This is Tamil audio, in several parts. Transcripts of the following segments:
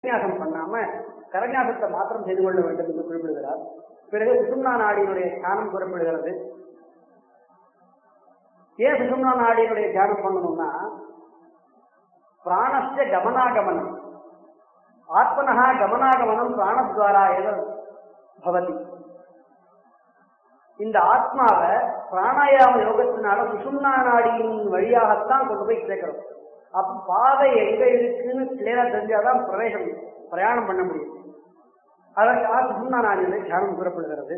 சிரஸ்நியாசம் பண்ணாம கரநியாசத்தை மாத்திரம் செய்து கொள்ள வேண்டும் என்று குறிப்பிடுகிறார். பிறகு சுஷும்னா நாடியினுடைய தியானம் கூறப்படுகிறது. ஏன் சுஷும்னா நாடியினுடைய தியானம் பண்ணணும்னா, பிராணஸ்ய கமனாகமனம், ஆத்மனஹா கமனாகமனம் பிராணத்வாரா ஏதோ பவதி. இந்த ஆத்மாவை பிராணாயாம யோகத்தினால சுஷும்னா நாடியின் வழியாகத்தான் கொண்டு போய் சேர்க்கிறோம். அப்ப பாதை எங்க இருக்குன்னு கிளியரா தெரிஞ்சாதான் பிரயாணம் பண்ண முடியும். அதற்காக சுஷும்னா நாடியினுடைய தியானம் கூறப்படுகிறது.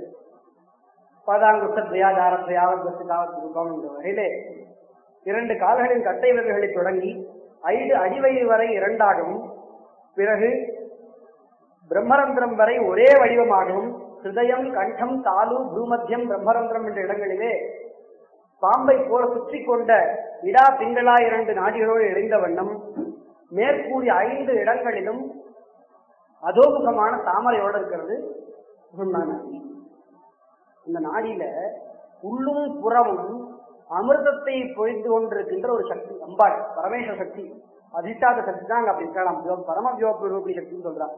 பாதாங்குஷ்டத்வயாதாரத்வயாவத்வஸ்துகாவத்வம் என்ற வகையிலே 2 கால்களின் கட்டை விரல்களை தொடங்கி 5 அடிவயிறு வரை 2ஆகவும், பிறகு பிரம்மரந்திரம் வரை ஒரே வடிவமாகவும், ஹிருதயம், கண்டம், தாலு, பூமத்தியம், பிரம்மரந்திரம் என்ற இடங்களிலே பாம்பை போல சுற்றி கொண்ட இடா பிங்களா 2 நாடிகளோடு இணைந்த வண்ணம் மேற்கூறிய 5 இடங்களிலும் அதோமுகமான தாமரையோடு இருக்கிறது சுஷும்னா நாடி. இந்த நாடியில உள்ளும் புறமும் அமிர்தத்தை பொழிந்து கொண்டிருக்கின்ற ஒரு சக்தி, அம்பாள் பரமேஸ்வர சக்தி, அதிஷ்டாத சக்தி தான் அங்க அப்படி இருக்கலாம். பரம ஜோபி சக்தின்னு சொல்றாங்க.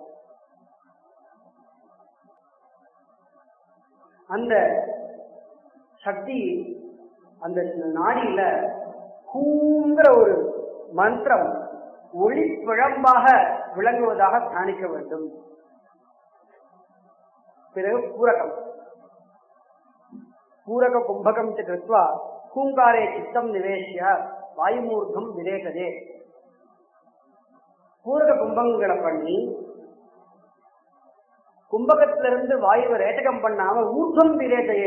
அந்த சக்தி அந்த நாடியில ஹூங்கிற ஒரு மந்திரம் ஒளி பிழம்பாக விளங்குவதாக தியானிக்க வேண்டும். பிறகு பூரகம், பூரக கும்பகம் கிருத்வா ஹூங்காரே சித்தம் நிவேசிய வாயுமூர்த்தம் விதேசதே. பூரக கும்பங்களை பண்ணி கும்பகத்திலிருந்து வாயுவை ரேட்டகம் பண்ணாம ஊர்தம் விதேசையே.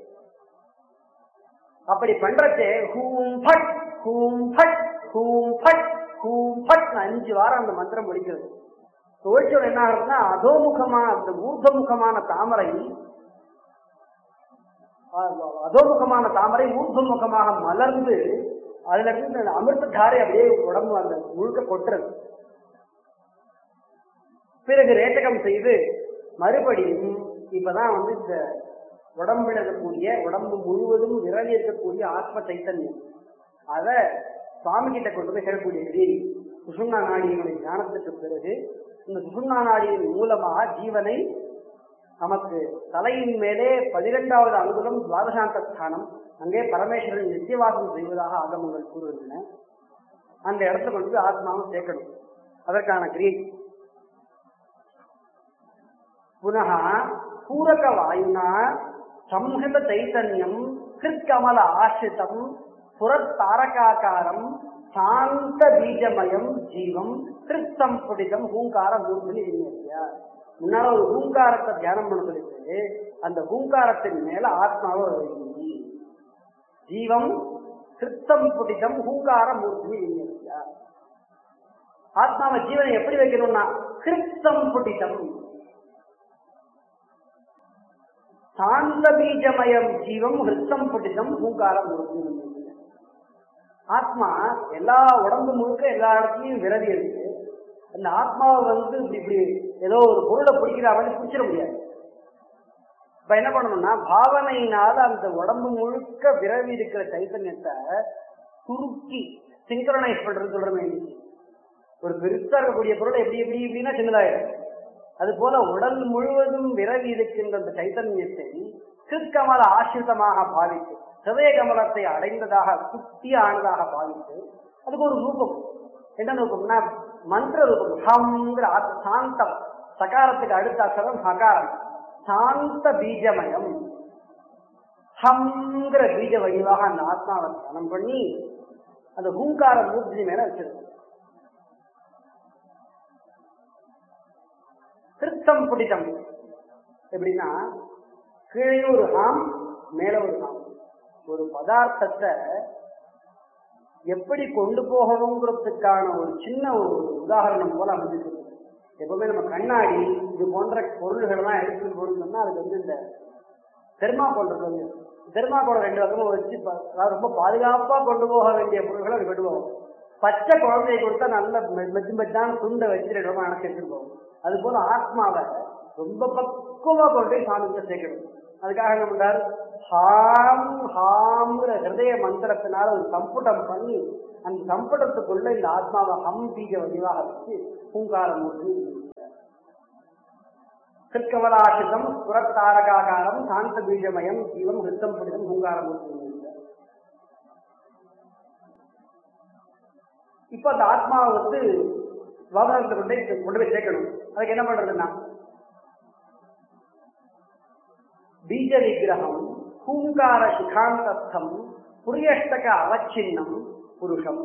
அப்படி பண்றதே ஹூம் ஃபட் ஹூம் ஃபட் ஹூம் ஃபட் ஹூம் ஃபட் 5 வாரம் அந்த மந்திரம் முடிக்கிறது. தோல்ச்சோடு என்ன ஆகுதுன்னா, அதோமுகமா அந்த ஊர்தமுகமான தாமரை ஊர்துமுகமாக மலர்ந்து அதுல இருந்து அமிர்த தாரை அப்படியே உடம்பு அந்த முழுக்க கொட்டுறது. பிறகு ரேட்டகம் செய்து மறுபடியும் இப்பதான் இந்த உடம்புல இருக்கக்கூடிய, உடம்பு முழுவதும் விரல் இருக்கக்கூடிய ஆத்ம சைத்தன்யம் அத சுவாமி கிட்ட கொண்டு போய் சேரக்கூடிய கிரியை சுஷும்னா நாடியினுடைய ஞானத்துக்கு பிறகு இந்த சுஷும்னா நாடியின் மூலமாக ஜீவனை நமக்கு தலையின் மேலே 12வது அங்குலம் துவாதசாந்த ஸ்தானம், அங்கே பரமேஸ்வரன் நித்தியவாசம் செய்வதாக ஆகமங்கள் கூறுகின்றன. அந்த இடத்துல கொண்டு ஆத்மாவை சேர்க்கணும். அதற்கான கிரியை புனः பூரக வாயுனா சம்ஹித சைத்தன்யம் கிருத்கமல ஆசிரிதம் புறத்தாரகாக்காரம் சாந்த பீஜமயம் ஜீவம் கிருத்தம்புடிதம் ஹூங்கார மூர்த்தினி விநியோகியா. முன்னால ஒரு ஹூங்காரத்தை தியானம் பண்ண சொல்லிட்டு அந்த ஹூங்காரத்தின் மேல ஆத்மாவை ஜீவம் கிருத்தம் புடிதம் ஹூங்கார மூர்த்தினி விநியோகியா. ஆத்மாவை ஜீவனை எப்படி வைக்கணும்னா கிருத்தம் புடிதம் சாந்த பீஜமயம் ஜீவம் ஹிருத்தம் புடிதம் ஹூங்கார மூர்த்தினி. ஆத்மா எல்லா உடம்பு முழுக்க எல்லா இடத்துலயும் விரதி இருக்கு. அந்த ஆத்மாவை இப்படி ஏதோ ஒரு பொருளை பிடிக்கிற மாதிரி பிடிச்சிட முடியாது. இப்ப என்ன பண்ணணும்னா பாவனையினால அந்த உடம்பு முழுக்க விரவி இருக்கிற சைத்தன்யத்தை சுருக்கி சிங்க்ரனைஸ் பண்றது சொல்றமே. ஒரு பெருசா இருக்கக்கூடிய பொருளை எப்படி எப்படி இப்படின்னா சின்னதாயிடும். அது போல உடல் முழுவதும் விரவி இருக்கின்ற அந்த சைத்தன்யத்தை கிருத்கமல ஆசிரிதமாக பாவித்து, ஹிருதய கமலத்தை அடைந்ததாக குட்டிய ஆனதாக பாவித்து, அதுக்கு ஒரு ரூபம் என்ன ரூபம்னா மந்திர ரூபம். ஹம்ங்கிற சாந்தம், சகாரத்துக்கு அடுத்த அக்ஷரம் ஹகாரம், சாந்த பீஜமயம் ஹம்ங்கிற பீஜ வடிவாக அந்த ஆத்மாவை தியானம் பண்ணி அந்த ஹூங்கார மூர்த்தி மேல வச்சிருக்கு. கிருத்தம் புடிதம் எப்படின்னா கீழே ஒரு ஹாம் மேல ஒரு ஹாம். ஒரு பதார்த்தத்தை எப்படி கொண்டு போகணுங்கிறதுக்கான ஒரு சின்ன ஒரு உதாரணம் போல அமைஞ்சிருக்கு. எப்பவுமே நம்ம கண்ணாடி இது போன்ற பொருள்கள் எல்லாம் எடுத்துட்டு போகணும்னா அதுக்கு இந்த தெர்மாகோல் இருக்கு. தெர்மாகோலை 2 பக்கமும் வச்சு அதாவது ரொம்ப பாதுகாப்பா கொண்டு போக வேண்டிய பொருள்களை அது கொண்டு போகும். பச்சை குழந்தையை கொடுத்தா நல்ல மெச்சுமெச்சான துண்டை வச்சு 2 பக்கம் அணைச்சி எடுத்துட்டு போகும். அது போல ஆத்மாவை ரொம்ப பக்குவமா கொண்டு போய் சாமிகிட்ட சேர்க்கணும். அதுக்காக என்ன பண்றாரு, ஹாம் ஹாம்ங்கிற ஹிருதய மந்திரத்தினால ஒரு சம்புடம் பண்ணி அந்த சம்புடத்துக்குள்ள இந்த ஆத்மாவை ஹம் பீஜ வடிவாக வச்சு ஹூங்காரம் மூர்த்தி கிருக்கமலாசிதம் புறத்தாரகாகாரம் சாந்த பீஜமயம் ஜீவம் ஹிருத்தம் புடிதம் ஹூங்காரம். இப்ப அந்த ஆத்மாவை வந்து வாகனத்தை கொண்டு போய் சேர்க்கணும். அதுக்கு என்ன பண்றதுன்னா பீஜ விக்கிரகம் ஹூங்கார சிகாந்தஸ்தம் புரியஷ்டக அவச்சின்னம் புருஷம்.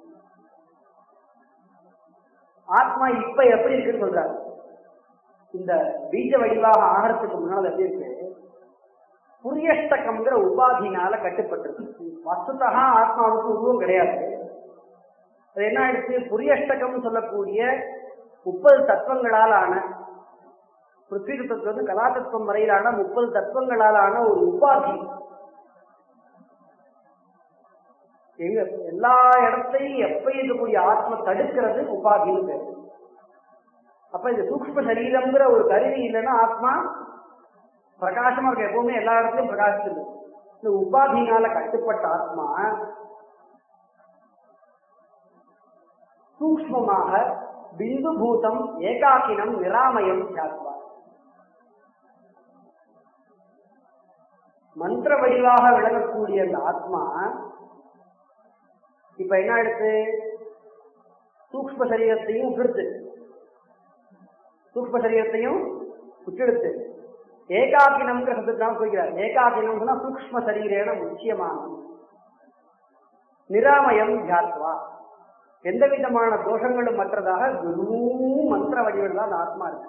ஆத்மா இப்ப எப்படி இருக்குன்னு சொல்றாரு. இந்த பீஜ வடிவாக ஆகிறதுக்கு முன்னால் எப்படி இருக்கு, புரியஷ்டகம்ங்கிற உபாதினால கட்டுப்பட்டிருக்கு. வஸ்துதா ஆத்மாவுக்கு உருவம் கிடையாது. அது என்ன ஆயிடுச்சு, புரியஷ்டகம் சொல்லக்கூடிய 30 தத்துவங்களால் ஆன, பிருத்வி தத்துவம் கலா தத்துவம் வரையிலான 30 தத்துவங்களால் ஆன ஒரு உபாதி எங்க எல்லா இடத்தையும் எப்ப இருக்கக்கூடிய ஆத்மா தடுக்கிறது உபாதின்னு பேரு. அப்ப இந்த சூக்ஷ்ம சரீரம்ங்கிற ஒரு கருவி இல்லைன்னா ஆத்மா பிரகாசமா இருக்க, எப்பவுமே எல்லா இடத்துலயும் பிரகாசிச்சு. இந்த உபாதினால கட்டுப்பட்ட ஆத்மா சூக்ஷ்மமாக பிந்து பூதம் ஏகாக்கினம் நிராமயம் ஆத்மா மந்திர வடிவாக விளங்கக்கூடிய அந்த ஆத்மா இப்ப என்ன ஆயிடுச்சு, சூக்ஷ்ம சரீரத்தையும் விட்டுடுத்து, சூக்ஷ்ம சரீரத்தையும் விட்டுடுத்து ஏகாக்கினம்ங்கிற சப்தத்தினால சொல்கிறார். ஏகாக்கினம் சொன்னா சூக்ஷ்ம சரீரேன முக்கியமான நிராமயம் ஜாத்வா, எந்த விதமான தோஷங்களும் மற்றதாக வெறும் மந்திர வடிவில் தான் ஆத்மா இருக்கு.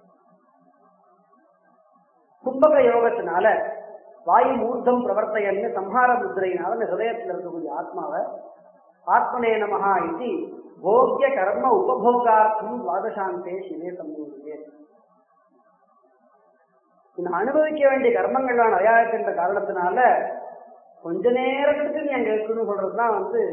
கும்பக யோகத்தினால வாயு மூர்த்தம் பிரவர்த்தையன்னு சம்ஹார முத்திரையினால இந்த ஹிருதயத்தில் இருக்கக்கூடிய ஆத்மாவை ஆத்மனே நமஹா இது போக்கிய கர்ம உபபோகார்த்தம் துவாதசாந்தே சிவே சம்பூர்ணே. இன்னும் அனுபவிக்க வேண்டிய கர்மங்கள்லாம் நிறையா இருக்கின்ற காரணத்தினால கொஞ்ச நேரத்துக்கு நீ அங்க இருக்கணும்னு சொல்றதுதான் வந்து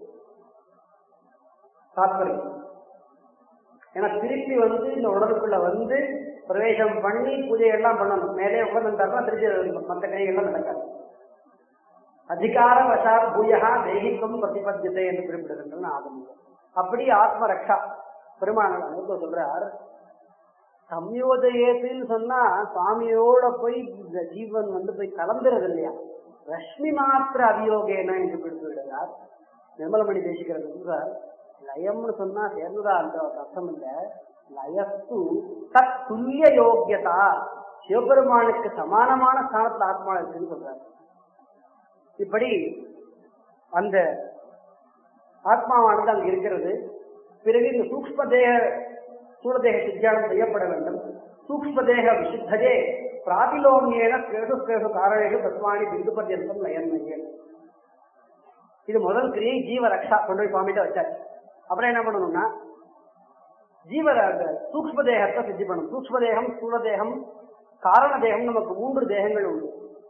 தாத்பரியம். ஏன்னா திருப்பி வந்து இந்த உடலுக்குள்ள வந்து பிரவேசம் பண்ணி பூஜையெல்லாம் பண்ணணும். மேலே உட்கார்ந்துட்டாருன்னா திருச்சி மற்ற கைகள்லாம் நடக்காது. அதிகார வசாத் பூயா தெய்கித்துவம் பிரதிபத்தியத்தை என்று குறிப்பிடுகின்றன ஆகும். அப்படி ஆத்ம ரக்ஷா பெருமாள் அனுபவ சொல்றார். சம்யோதயத்துன்னு சொன்னா சுவாமியோட போய் இந்த ஜீவன் வந்து போய் கலந்துறது இல்லையா, ரஷ்மி மாத்திர அபியோகேன என்று குறிப்பிடுகிறார். நிர்மலமணி தேசிக்கிறது சொல்றார், லயம்னு சொன்னா சேர்ந்ததா அந்த அர்த்தம் இல்ல, லயஸ்து தத் துல்லிய யோக்கியதா, சிவபெருமானுக்கு சமானமான ஸ்தானத்துல ஆத்மா இருக்குன்னு சொல்றாரு. இப்படி அந்த ஆத்மாவானது அங்கு இருக்கிறது. பிறகு இந்த சூக்ஷ்மதேக சூழதேக சித்தியானம் செய்யப்பட வேண்டும். சூக்ஷ்மதேக விசுத்ததே பிராதிலோமியேன கேடு கேடு காரணேஷு தத்வாணி பிந்து பர்யந்தம் லயன்மையன். இது முதல் கிரியை ஜீவ ரக்ஷா கொண்டு போய் சுவாமிகிட்ட வச்சாச்சு. அப்புறம் என்ன பண்ணணும்னா ஜீவ சூக்ஷ்ம தேகத்தை சித்தி பண்ணணும். சூக்ஷ்ம தேகம், ஸ்தூல தேகம், காரண தேகம். நமக்கு 3 தேகங்கள் உண்டு.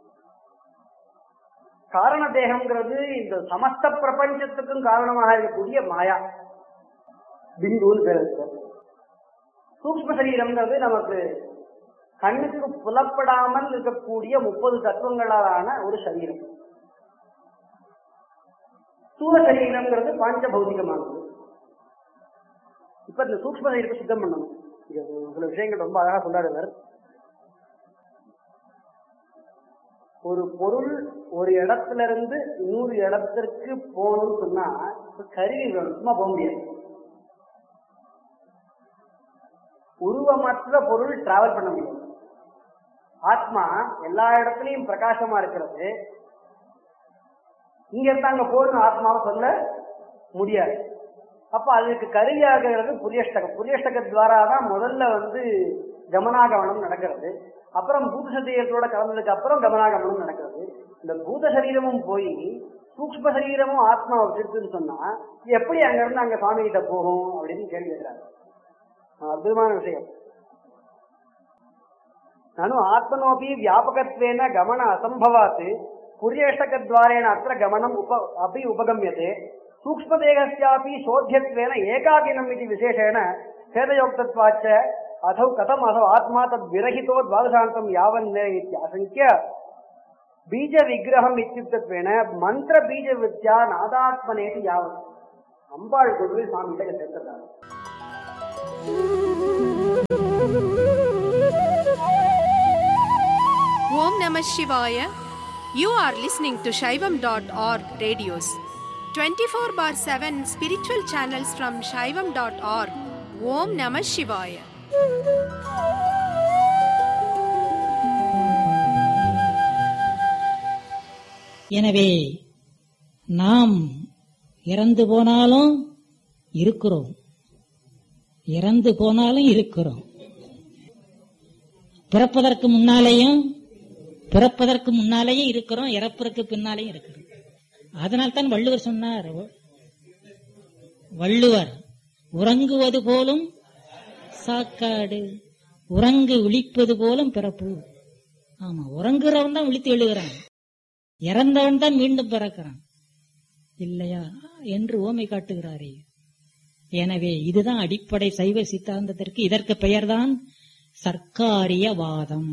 காரண தேகம்ங்கிறது இந்த சமஸ்த பிரபஞ்சத்துக்கும் காரணமாக இருக்கக்கூடிய மாயா பிந்துன்னு பேர் இருக்கு. சூக்ஷ்ம சரீரம்ங்கிறது நமக்கு கண்ணுக்கு புலப்படாமல் இருக்கக்கூடிய 30 தத்துவங்களாலான ஒரு சரீரம். ஸ்தூல சரீரம்ங்கிறது பாஞ்சபௌதிகமானது. இப்ப இந்த சூக்ஷ்ம சரீரத்தை சுத்தம் பண்ணணும். சில விஷயங்கள் ரொம்ப அழகா சொல்றாரு. ஒரு பொருள் ஒரு இடத்துல இருந்து இன்னொரு இடத்திற்கு போகணும்னு சொன்னா கருவி வேணும், சும்மா போக முடியாது. உருவமற்ற பொருள் டிராவல் பண்ண முடியாது. ஆத்மா எல்லா இடத்துலையும் பிரகாசமா இருக்கிறது. இங்க இருந்தா அங்க போகணும் ஆத்மாவை சொல்ல முடியாது. அப்ப அதுக்கு கருவியாகிறது புரியஷ்டகம். புரியஷ்டகத்வாரா தான் முதல்ல வந்து கமனாகமனம் நடக்கிறது. அப்புறம் பூத சரீரத்தோட கலந்ததுக்கு அப்புறம் கமனாகமனம் நடக்கிறது. இந்த பூத சரீரமும் போய் சூக்ஷ்ம சரீரமும் ஆத்மா வச்சிருக்குன்னு சொன்னா எப்படி அங்க இருந்து அங்க சுவாமி கிட்ட போகும் அப்படின்னு கேள்வி கேட்கிறாங்க. அற்புதமான விஷயம். நானும் ஆத்மனோபி வியாபகத்வேன கமன அசம்பவாத் புரியஷ்டகத்வாரேன அத்திர கமனம் அப்படி உபகமியதே சூக்ஷ்மதேகஸ்யாபி சோத்தியத்வேன ஏகாகினம் இது விசேஷேன சேதயோக்தத்வாச்ச அதௌ கதம் அதோ ஆத்மா தத் விரஹிதோ துவாதசாந்தம் யாவன்னே இத்யாசங்கிய பீஜ விக்கிரகம் இத்யுக்தத்வேன மந்திர பீஜ வித்யா நாதாத்மனேதி யாவத். அம்பாள் கொண்டு போய் சுவாமி கிட்ட சேர்த்துறாங்க. Shivaya. You are listening to Shaivam.org radios. 24/7 spiritual channels from Shaivam.org. Om Namah Shivaya. எனவே நாம் இறந்து போனாலும் இருக்கிறோம், இறந்து போனாலும் இருக்கிறோம். பிறப்பதற்கு முன்னாலேயும் இருக்கிறோம், இறப்பதற்கு பின்னாலேயும் இருக்கிறோம். அதனால்தான் வள்ளுவர் சொன்னார், வள்ளுவர் உறங்குவது போலும் சாக்காடு, உறங்கு விழிப்பது போலும் பிறப்பு. ஆமா, உறங்குறவன் தான் விழித்து எழுகிறான், இறந்தவன் தான் மீண்டும் பிறக்கிறான் இல்லையா என்று ஓமை காட்டுகிறாரே. எனவே இதுதான் அடிப்படை சைவ சித்தாந்தத்திற்கு. இதற்கு பெயர்தான் சர்க்காரியவாதம்.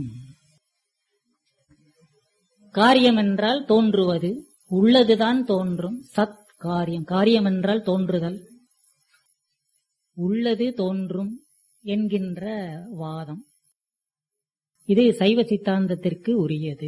காரியம் என்றால் தோன்றுவது, உள்ளதுதான் தோன்றும். சத் காரியம், காரியம் என்றால் தோன்றுதல், உள்ளது தோன்றும் என்கின்ற வாதம். இது சைவ சித்தாந்தத்திற்கு உரியது.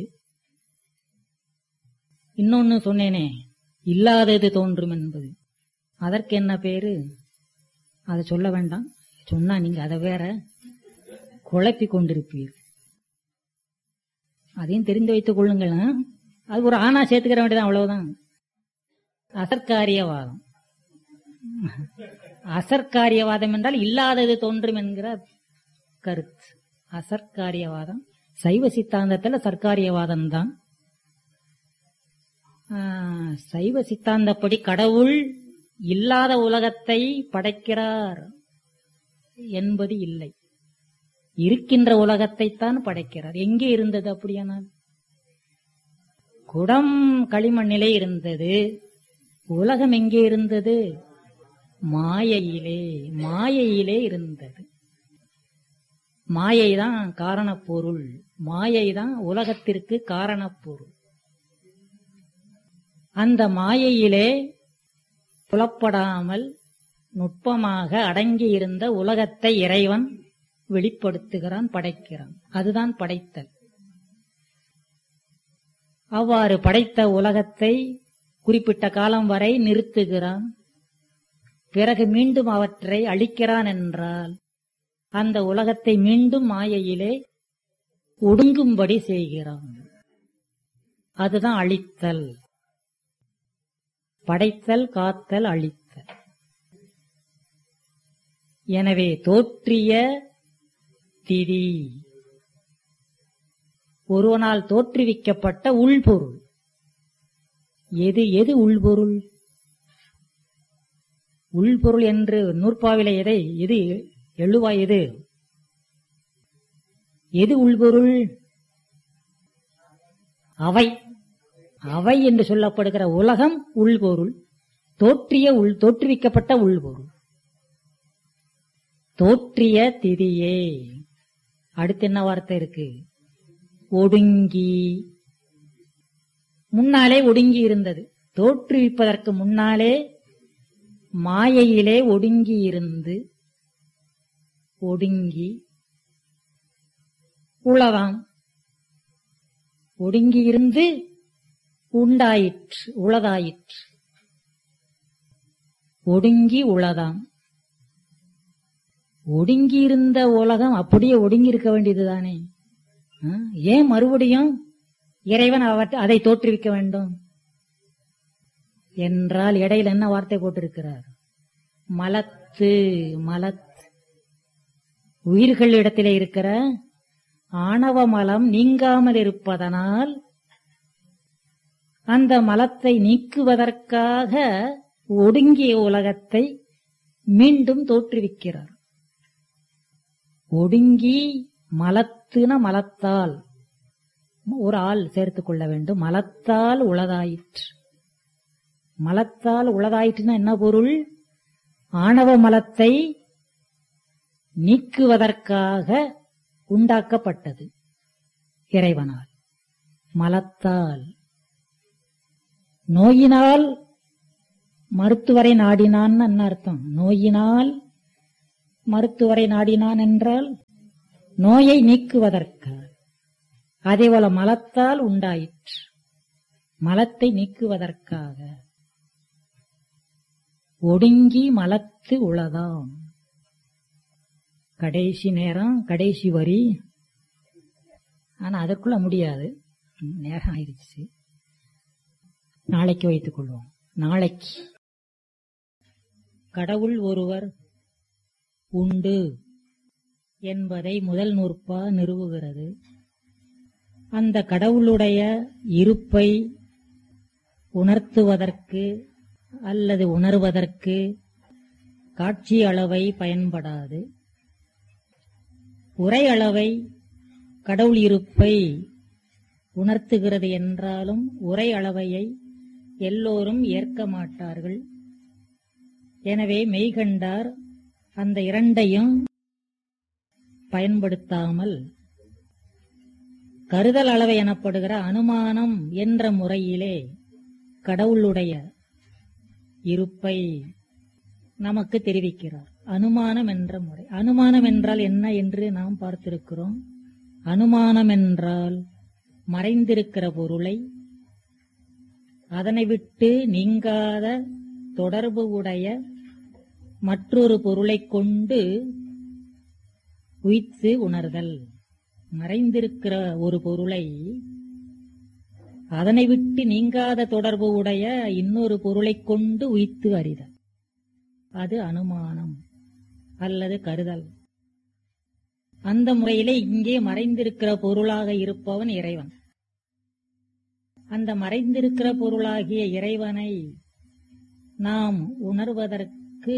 இன்னொன்னு சொன்னேனே, இல்லாதது தோன்றும் என்பது, அதற்கு என்ன பேரு? அதை சொல்ல வேண்டாம், சொன்னா நீங்க அதை வேற குழப்பிக் கொண்டிருப்பீர்கள். அதையும் தெரிந்து வைத்துக் கொள்ளுங்கள். அது ஒரு ஆணா சேர்த்துக்கிற வேண்டியதான், அவ்வளவுதான். அசர்க்காரியவாதம். அசர்க்காரியவாதம் என்றால் இல்லாதது தோன்றும் என்கிற கருத்து. அசர்க்காரியவாதம் சைவ சித்தாந்தத்தில் சர்க்காரியவாதம் தான். சைவ சித்தாந்தப்படி கடவுள் இல்லாத உலகத்தை படைக்கிறார் என்பது இல்லை, இருக்கின்ற உலகத்தைத்தான் படைக்கிறார். எங்கே இருந்தது அப்படியானால்? குடம் களிமண்ணிலே இருந்தது. உலகம் எங்கே இருந்தது? மாயையிலே இருந்தது. மாயைதான் காரணப்பொருள், மாயைதான் உலகத்திற்கு காரணப்பொருள். அந்த மாயையிலே புலப்படாமல் நுட்பமாக அடங்கியிருந்த உலகத்தை இறைவன் வெளிப்படுத்துகிறான், படைக்கிறான். அதுதான் படைத்தல். அவ்வாறு படைத்த உலகத்தை குறிப்பிட்ட காலம் வரை நிறுத்துகிறான், பிறகு மீண்டும் அவற்றை அழிக்கிறான் என்றால் அந்த உலகத்தை மீண்டும் மாயையிலே ஒடுங்கும்படி செய்கிறான். அதுதான் அழித்தல். படைத்தல், காத்தல், அழித்தல். எனவே தோற்றிய திதி, ஒருவனால் தோற்றுவிக்கப்பட்ட உள்பொருள். எது உள்பொருள்? உள்பொருள் என்று நூற்பாவிலே எது எழுவாய்? எது உள்பொருள்? அவை என்று சொல்லப்படுகிற உலகம் உள்பொருள், தோற்றுவிக்கப்பட்ட உள்பொருள். தோற்றிய திதியே. அடுத்து என்ன வார்த்தை இருக்கு? ஒடுங்கி. முன்னாலே ஒடுங்கி இருந்தது, தோற்றுவிப்பதற்கு முன்னாலே மாயையிலே ஒடுங்கி இருந்து ஒடுங்கி உளதாம். ஒடுங்கி இருந்து உண்டாயிற்று, உளதாயிற்று. ஒடுங்கி உளதாம். ஒடுங்கி இருந்த உலகம் அப்படியே ஒடுங்கி இருக்க வேண்டியதுதானே? ஏன் மறுபடியும் இறைவன் அதை தோற்றுவிக்க வேண்டும் என்றால் இடையில் என்ன வார்த்தை போட்டிருக்கிறார்? மலத்து. உயிர்களிடத்திலே இருக்கிற ஆணவ மலம் நீங்காமல் இருப்பதனால் அந்த மலத்தை நீக்குவதற்காக ஒடுங்கிய உலகத்தை மீண்டும் தோற்றுவிக்கிறார். ஒடுங்கி மலத்துன மலத்தால் ஒரு ஆள் சேர்த்துக் கொள்ள வேண்டும். மலத்தால் உளதாயிற்று. மலத்தால் உளதாயிற்றுன்னா என்ன பொருள்? ஆணவ மலத்தை நீக்குவதற்காக உண்டாக்கப்பட்டது இறைவனால். மலத்தால். நோயினால் மருத்துவரை நாடினான் என்ன அர்த்தம்? நோயினால் மருத்துவரை நாடினான் என்றால் நோயை நீக்குவதற்காக. அதேபோல மலத்தால் உண்டாயிற்று. மலத்தை நீக்குவதற்காக ஒடுங்கி மலத்து உளதாம். கடைசி நேரம், கடைசி வரி. ஆனா அதற்குள்ள முடியாது, நேரம் ஆயிடுச்சு. நாளைக்கு வைத்துக் கொள்வோம். நாளைக்கு கடவுள் ஒருவர் உண்டு என்பதை முதல் நூற்பா நிறுவுகிறது. அந்த கடவுளுடைய இருப்பை உணர்த்துவதற்கு அல்லது உணர்வதற்கு காட்சி அளவை பயன்படாது. உரை அளவை கடவுள் இருப்பை உணர்த்துகிறது என்றாலும் உரை அளவையை எல்லோரும் ஏற்க மாட்டார்கள். எனவே மெய்கண்டார் அந்த இரண்டையும் பயன்படுத்தாமல் கருதல் அளவை எனப்படுகிற அனுமானம் என்ற முறையிலே கடவுளுடைய இருப்பை நமக்கு தெரிவிக்கிறார். அனுமானம் என்ற முறை. அனுமானம் என்றால் என்ன என்று நாம் பார்த்திருக்கிறோம். அனுமானம் என்றால் மறைந்திருக்கிற பொருளை அதனை விட்டு நீங்காத தொடர்பு உடைய மற்றொரு பொருளை கொண்டு உய்த்து உணர்தல். மறைந்திருக்கிற ஒரு பொருளை அதனை விட்டு நீங்காத தொடர்பு உடைய இன்னொரு பொருளை கொண்டு உய்த்து அறிதல். அது அனுமானம் அல்லது கருதல். அந்த முறையிலே இங்கே மறைந்திருக்கிற பொருளாக இருப்பவன் இறைவன். அந்த மறைந்திருக்கிற பொருளாகிய இறைவனை நாம் உணர்வதற்கு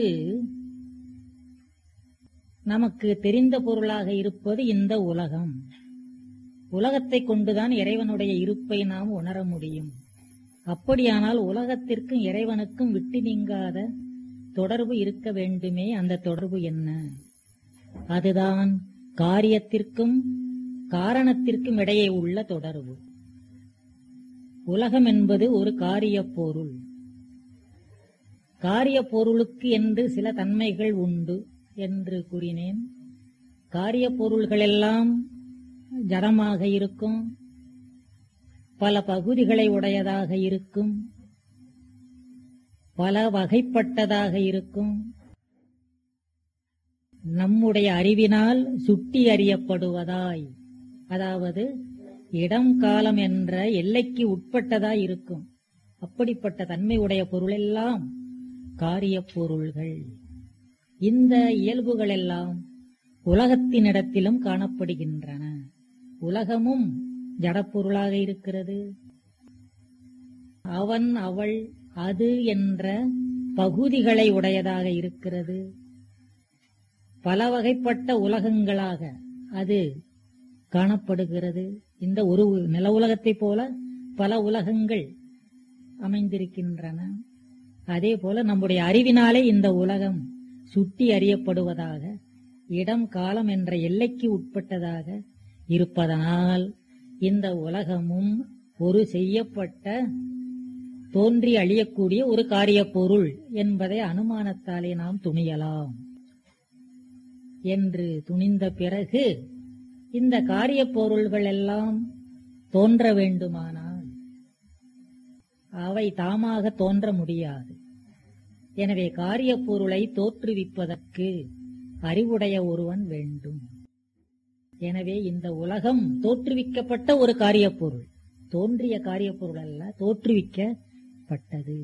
நமக்கு தெரிந்த பொருளாக இருப்பது இந்த உலகம். உலகத்தை கொண்டுதான் இறைவனுடைய இருப்பை நாம் உணர முடியும். அப்படியானால் உலகத்திற்கும் இறைவனுக்கும் விட்டு நீங்காத தொடர்பு இருக்க வேண்டுமே. அந்த தொடர்பு என்ன? அதுதான் காரியத்திற்கும் காரணத்திற்கும் இடையே உள்ள தொடர்பு. உலகம் என்பது ஒரு காரிய பொருள். காரிய பொருளுக்கு என்று சில தன்மைகள் உண்டு என்று கூறினேன். காரிய பொருள்களெல்லாம் ஜடமாக இருக்கும், பல பகுதிகளை உடையதாக இருக்கும், பல வகைப்பட்டதாக இருக்கும், நம்முடைய அறிவினால் சுட்டி அறியப்படுவதாய், அதாவது இடம் காலம் என்ற எல்லைக்கு உட்பட்டதாய் இருக்கும். அப்படிப்பட்ட தன்மை உடைய பொருளெல்லாம் காரிய பொருள்கள். இந்த இயல்புகளெல்லாம் உலகத்தினிடத்திலும் காணப்படுகின்றன. உலகமும் ஜடப்பொருளாக இருக்கிறது. அவன் அவள் அது என்ற பகுதிகளை உடையதாக இருக்கிறது. பல வகைப்பட்ட உலகங்களாக அது காணப்படுகிறது. இந்த ஒரு நில உலகத்தைப் போல பல உலகங்கள் அமைந்திருக்கின்றன. அதே போல நம்முடைய அறிவினாலே இந்த உலகம் சுட்டி அறியப்படுவதாக, இடம் காலம் என்ற எல்லைக்கு உட்பட்டதாக இருப்பதனால் இந்த உலகமும் ஒரு செய்யப்பட்ட தோன்றி அழியக்கூடிய ஒரு காரிய பொருள் என்பதை அனுமானத்தாலே நாம் துணியலாம். என்று துணிந்த பிறகு இந்த காரிய பொருள்கள் எல்லாம் தோன்ற வேண்டுமானால் அவை தாமாக தோன்ற முடியாது. எனவே காரிய பொருளை தோற்றுவிப்பதற்கு அறிவுடைய ஒருவன் வேண்டும். எனவே இந்த உலகம் தோற்றுவிக்கப்பட்ட ஒரு காரிய பொருள், தோன்றிய காரிய பொருள் அல்ல, தோற்றுவிக்கப்பட்டது,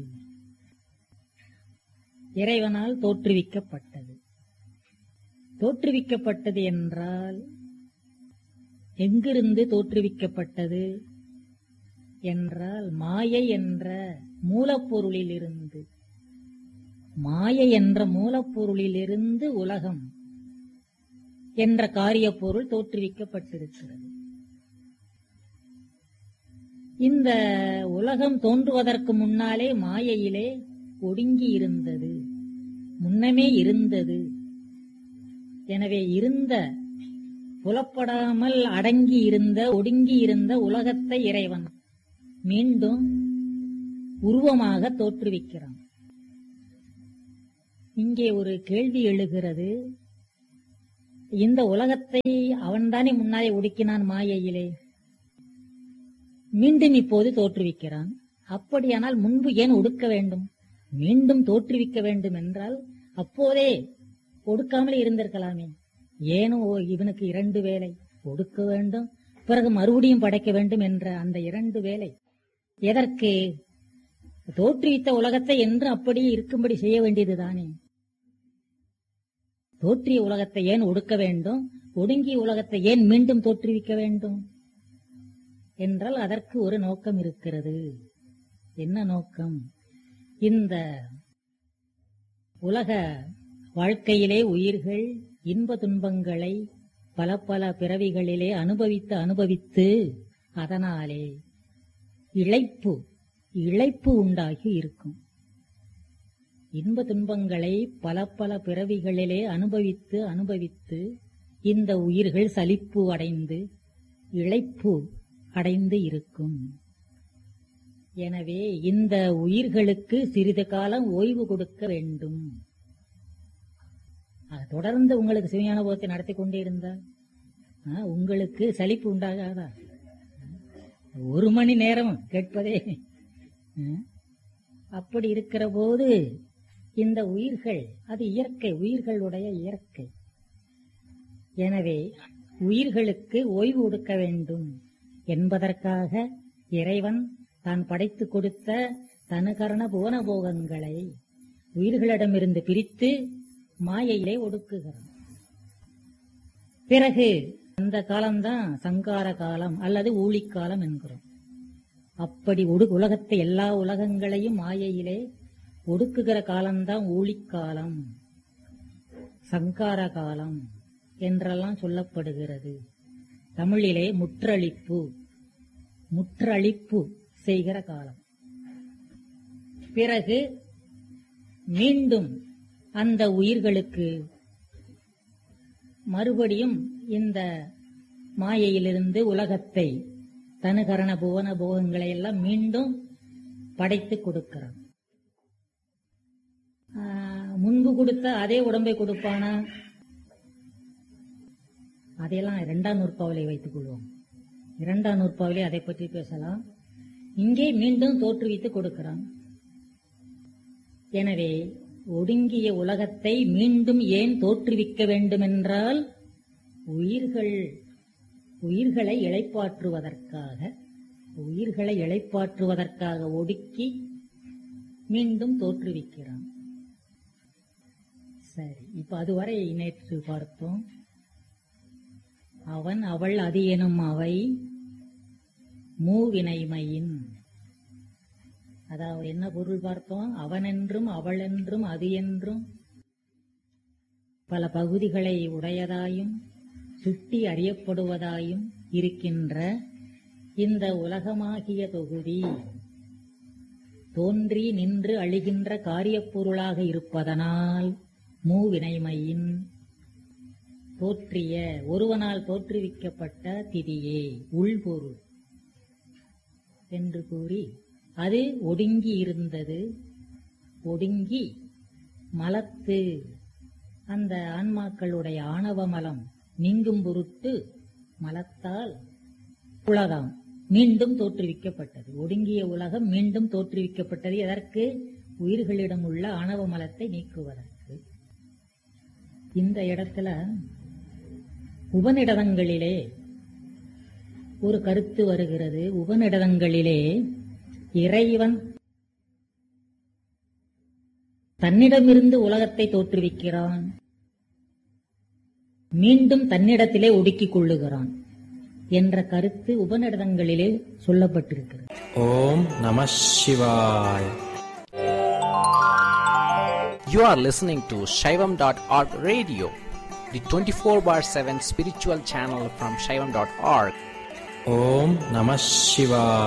இறைவனால் தோற்றுவிக்கப்பட்டது. தோற்றுவிக்கப்பட்டது என்றால் எங்கிருந்து தோற்றுவிக்கப்பட்டது என்றால் மாயை என்ற மூலப்பொருளிலிருந்து. மாயை என்ற மூலப்பொருளிலிருந்து உலகம் என்ற காரிய பொருள் தோற்றுவிக்கப்பட்டிருக்கிறது. இந்த உலகம் தோன்றுவதற்கு முன்னாலே மாயையிலே ஒடுங்கி இருந்தது, முன்னமே இருந்தது. எனவே இருந்த புலப்படாமல் அடங்கி இருந்த ஒடுங்கி இருந்த உலகத்தை இறைவன் மீண்டும் உருவமாக தோற்றுவிக்கிறான். இங்கே ஒரு கேள்வி எழுகிறது. இந்த உலகத்தை அவன்தானே முன்னாலே ஒடுக்கினான் மாயையிலே. மீண்டும் இப்போது தோற்றுவிக்கிறான். அப்படியானால் முன்பு ஏன் ஒடுக்க வேண்டும்? மீண்டும் தோற்றுவிக்க வேண்டும் என்றால் அப்போதே ஒடுக்காமல் இருந்திருக்கலாமே. ஏனோ இவனுக்கு 2 வேலை, ஒடுக்க வேண்டும் பிறகு மறுபடியும் படைக்க வேண்டும் என்ற அந்த 2 வேலை எதற்கு? தோற்றுவித்த உலகத்தை என்று அப்படியே இருக்கும்படி செய்ய வேண்டியதுதானே. தோற்றிய உலகத்தை ஏன் ஒடுக்க வேண்டும்? ஒடுங்கிய உலகத்தை ஏன் மீண்டும் தோற்றுவிக்க வேண்டும் என்றால் அதற்கு ஒரு நோக்கம் இருக்கிறது. என்ன நோக்கம்? இந்த உலக வாழ்க்கையிலே உயிர்கள் இன்ப துன்பங்களை பல பல பிறவிகளிலே அனுபவித்து அதனாலே இளைப்பு உண்டாகி இருக்கும். இன்ப துன்பங்களை பல பல பிறவிகளிலே அனுபவித்து இந்த உயிர்கள் சலிப்பு அடைந்து இளைப்பு அடைந்து இருக்கும். எனவே இந்த உயிர்களுக்கு சிறிது காலம் ஓய்வு கொடுக்க வேண்டும். தொடர்ந்து உங்களுக்கு சிவஞானபோதத்தை நடத்தி கொண்டே இருந்தால் உங்களுக்கு சலிப்பு உண்டாகாதா? 1 மணி நேரம் கேட்பதே. அப்படி இருக்கிற போது இந்த உயிர்கள், அது இயற்கை, உயிர்களுடைய இயற்கை. எனவே உயிர்களுக்கு ஓய்வு கொடுக்க வேண்டும் என்பதற்காக இறைவன் தான் படைத்து கொடுத்த தனுகரண புவன போகங்களை உயிர்களிடமிருந்து பிரித்து மாயையிலே ஒடுக்குகிறான். பிறகு அந்த காலம்தான் சங்கார காலம் அல்லது ஊழிக்காலம் என்கிறோம். அப்படி உலகத்தை, எல்லா உலகங்களையும் மாயையிலே ஒடுக்குகிற காலம்தான் ஊழிக்காலம், சங்கார காலம் என்றெல்லாம் சொல்லப்படுகிறது. தமிழிலே முற்றளிப்பு செய்கிற காலம். பிறகு மீண்டும் அந்த உயிர்களுக்கு மறுபடியும் இந்த மாயையிலிருந்து உலகத்தை, தனுகரண புவன போகங்களை எல்லாம் மீண்டும் படைத்து கொடுக்கிறான். முன்பு கொடுத்த அதே உடம்பை கொடுப்பானா? அதையெல்லாம் 2ஆம் நூற்பாவிலே வைத்துக் கொள்வோம். 2ஆம் நூற்பாவிலே அதை பற்றி பேசலாம். இங்கே மீண்டும் தோற்றுவித்து கொடுக்கிறான். எனவே ஒடுங்கிய உலகத்தை மீண்டும் ஏன் தோற்றுவிக்க வேண்டுமென்றால் உயிர்களை இளைப்பாற்றுவதற்காக ஒடுக்கி மீண்டும் தோற்றுவிக்கிறான். சரி, இப்ப அதுவரை நேற்று பார்த்தோம். அவன் அவள் அது எனும் அவை மூவினைமையின், அதாவது என்ன பொருள் பார்த்தோம்? அவன் என்றும் அவள் என்றும் அது என்றும் பல பகுதிகளை உடையதாயும் சுட்டி அறியப்படுவதாயும் இருக்கின்ற இந்த உலகமாகிய தொகுதி தோன்றி நின்று அழிகின்ற காரியப் பொருளாக இருப்பதனால் மூவினைமையின் தோற்றிய, ஒருவனால் தோற்றுவிக்கப்பட்ட திதியே உள்பொருள் என்று கூறி அது ஒடுங்கி இருந்தது. ஒடுங்கி மலத்து அந்த ஆன்மாக்களுடைய ஆணவ மலம் நீங்கும் பொருட்டு மலத்தால் உலகம் மீண்டும் தோற்றுவிக்கப்பட்டது. ஒடுங்கிய உலகம் மீண்டும் தோற்றுவிக்கப்பட்டது. எதற்கு? உயிர்களிடம் உள்ள ஆணவ மலத்தை நீக்குவதற்கு. இந்த இடத்துல உபநிடதங்களிலே ஒரு கருத்து வருகிறது. உபநிடதங்களிலே இறைவன் தன்னிடமிருந்து உலகத்தை தோற்றுவிக்கிறான், மீண்டும் தன்னிடத்திலே ஒடுக்கிக் கொள்ளுகிறான் என்ற கருத்து உபநிடதங்களிலே சொல்லப்பட்டிருக்கிறது. ஓம் நம சிவாய. You are listening to Shaivam.org radio, the 24/7 spiritual channel from Shaivam.org. Om Namah Shivaya.